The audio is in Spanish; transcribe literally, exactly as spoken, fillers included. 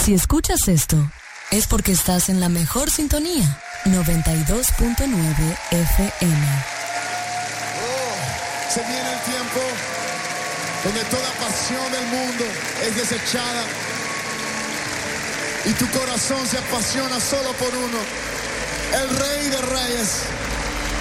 Si escuchas esto, es porque estás en la mejor sintonía, noventa y dos punto nueve F M. Oh, se viene el tiempo donde toda pasión del mundo es desechada y tu corazón se apasiona solo por uno, el Rey de Reyes,